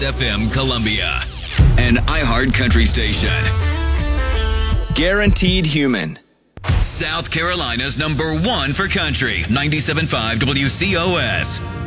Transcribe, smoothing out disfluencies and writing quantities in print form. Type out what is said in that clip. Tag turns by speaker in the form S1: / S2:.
S1: FM Columbia, an iHeart country station.
S2: Guaranteed Human.
S1: South Carolina's #1 for country, 97.5 WCOS.